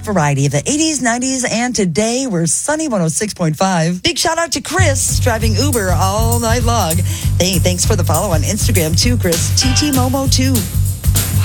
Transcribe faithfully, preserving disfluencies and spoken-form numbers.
variety of the eighties, nineties, and today we're sunny one oh six point five. Big shout out to Chris driving Uber all night long. Hey, thanks for the follow on Instagram too, Chris. T T Momo two.